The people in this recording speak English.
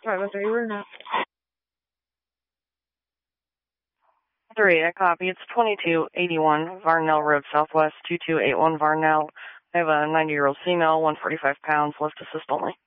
503, we're not. 3, I copy. It's 2281 Varnell Road Southwest, 2281 Varnell. I have a 90-year-old female, 145 pounds, lift assist only.